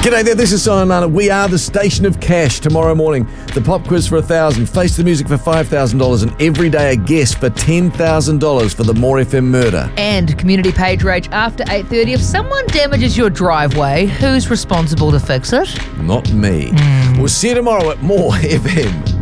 G'day there, this is Simon Nana. We are the station of cash. Tomorrow morning, the pop quiz for $1,000, Face the Music for $5,000, and every day a guest for $10,000 for the More FM murder. And community page rage after 8:30. If someone damages your driveway, who's responsible to fix it? Not me. We'll see you tomorrow at More FM.